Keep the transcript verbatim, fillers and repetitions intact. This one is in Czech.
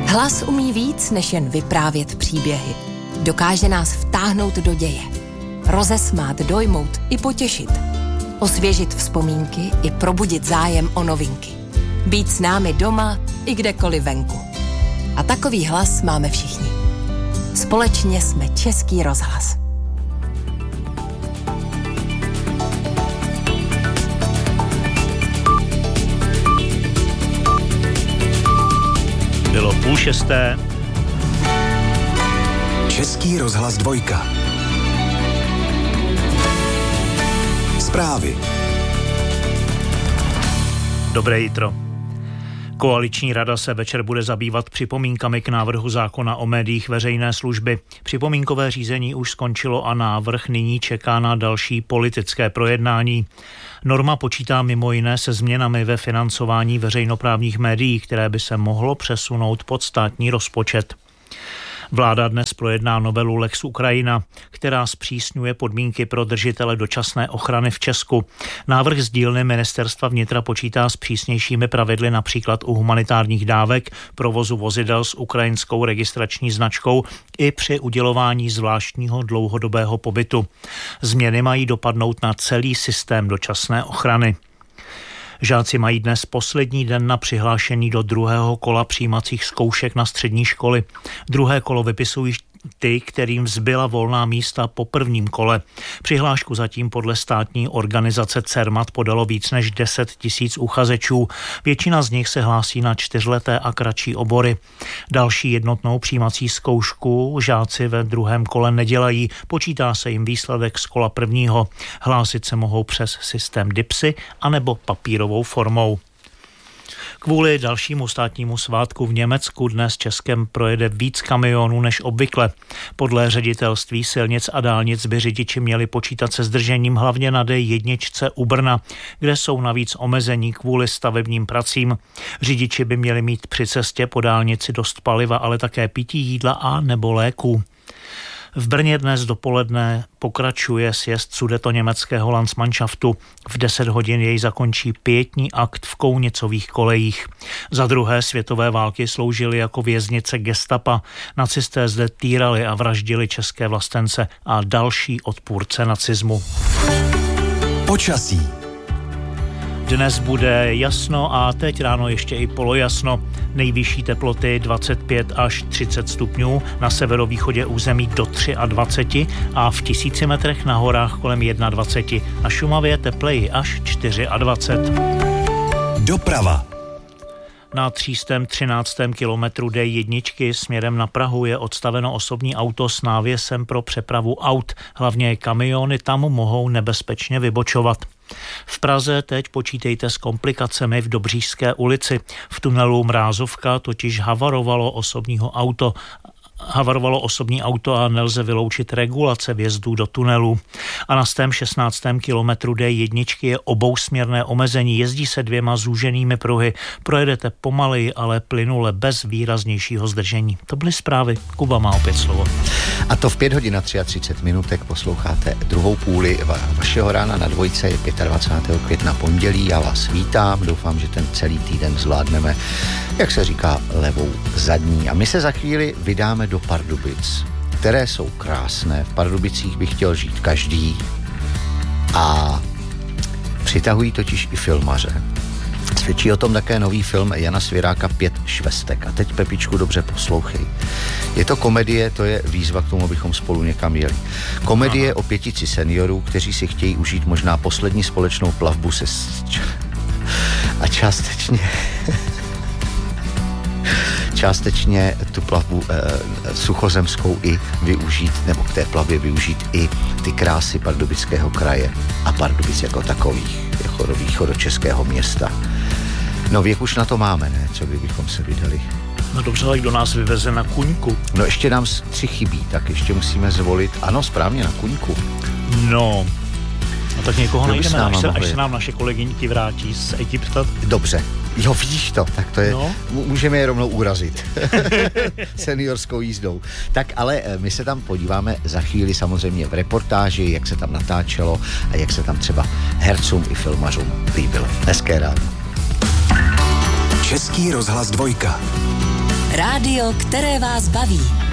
Hlas umí víc, než jen vyprávět příběhy. Dokáže nás vtáhnout do děje. Rozesmát, dojmout i potěšit. Osvěžit vzpomínky i probudit zájem o novinky. Být s námi doma i kdekoliv venku. A takový hlas máme všichni. Společně jsme Český rozhlas. Bylo půl šesté. Český rozhlas dvojka. Zprávy. Dobré jitro. Koaliční rada se večer bude zabývat připomínkami k návrhu zákona o médiích veřejné služby. Připomínkové řízení už skončilo a návrh nyní čeká na další politické projednání. Norma počítá mimo jiné se změnami ve financování veřejnoprávních médií, které by se mohlo přesunout pod státní rozpočet. Vláda dnes projedná novelu Lex Ukrajina, která zpřísňuje podmínky pro držitele dočasné ochrany v Česku. Návrh z dílny Ministerstva vnitra počítá s přísnějšími pravidly například u humanitárních dávek, provozu vozidel s ukrajinskou registrační značkou i při udělování zvláštního dlouhodobého pobytu. Změny mají dopadnout na celý systém dočasné ochrany. Žáci mají dnes poslední den na přihlášení do druhého kola přijímacích zkoušek na střední školy. Druhé kolo vypisují ty, kterým zbyla volná místa po prvním kole. Přihlášku zatím podle státní organizace Cermat podalo víc než deset tisíc uchazečů. Většina z nich se hlásí na čtyřleté a kratší obory. Další jednotnou přijímací zkoušku žáci ve druhém kole nedělají. Počítá se jim výsledek z kola prvního. Hlásit se mohou přes systém DIPSy anebo papírovou formou. Kvůli dalšímu státnímu svátku v Německu dnes Českem projede víc kamionů než obvykle. Podle ředitelství silnic a dálnic by řidiči měli počítat se zdržením hlavně na D jedna u Brna, kde jsou navíc omezení kvůli stavebním pracím. Řidiči by měli mít při cestě po dálnici dost paliva, ale také pití jídla a nebo léků. V Brně dnes dopoledne pokračuje sjezd sudetoněmeckého Landsmannschaftu. V deset hodin jej zakončí pietní akt v Kounicových kolejích. Za druhé světové války sloužili jako věznice gestapa. Nacisté zde týrali a vraždili české vlastence a další odpůrce nacismu. Počasí. Dnes bude jasno a teď ráno ještě i polojasno. Nejvyšší teploty dvacet pět až třicet stupňů, na severovýchodě území do dvacet tři a v tisíci metrech na horách kolem dvacet jedna. Na Šumavě tepleji až dvacet čtyři. Doprava. Na tři třináctém kilometru D jedna směrem na Prahu je odstaveno osobní auto s návěsem pro přepravu aut. Hlavně kamiony tam mohou nebezpečně vybočovat. V Praze teď počítejte s komplikacemi v Dobříšské ulici. V tunelu Mrázovka totiž havarovalo osobního auto. Havarovalo osobní auto a nelze vyloučit regulace vjezdů do tunelu. A na stém šestnáctém kilometru D jedna je obousměrné omezení. Jezdí se dvěma zúženými pruhy. Projedete pomaleji, ale plynule bez výraznějšího zdržení. To byly zprávy. Kuba má opět slovo. A to v pět hodin a třicet tři minutek posloucháte druhou půli vašeho rána na dvojce. Je dvacátého pátého května pondělí. Já vás vítám. Doufám, že ten celý týden zvládneme, jak se říká, levou zadní. A my se za chvíli vydáme do Pardubic, které jsou krásné. V Pardubicích by chtěl žít každý a přitahují totiž i filmaře. Svědčí o tom také nový film Jana Svěráka Pět švestek. A teď, Pepičku, dobře poslouchej. Je to komedie, to je výzva k tomu, abychom spolu někam jeli. Komedie o pětici seniorů, kteří si chtějí užít možná poslední společnou plavbu se a částečně částečně tu plavbu e, suchozemskou i využít, nebo k té plavbě využít i ty krásy Pardubického kraje a Pardubic jako takových, jako do východočeského města. No věk už na to máme, ne? Co kdybychom se vydali? No dobře, ale kdo nás vyveze na kuňku? No ještě nám tři chybí, tak ještě musíme zvolit, ano, správně, na kuňku. No, no tak někoho Kdo najdeme, až se, až se nám naše kolegyňky vrátí z Egypta. Dobře. Jo, vidíš to, tak to je, no. Můžeme je rovnou urazit seniorskou jízdou. Tak ale my se tam podíváme za chvíli samozřejmě v reportáži, jak se tam natáčelo a jak se tam třeba hercům i filmařům líbilo. Hezké ráno. Český rozhlas dvojka. Rádio, které vás baví.